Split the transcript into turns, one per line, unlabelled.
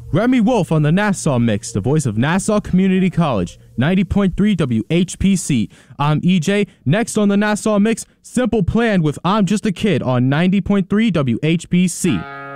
Remy Wolf on the Nassau Mix, the voice of Nassau Community College, 90.3 WHPC. I'm EJ. Next on the Nassau Mix, Simple Plan with I'm Just a Kid on 90.3 WHPC.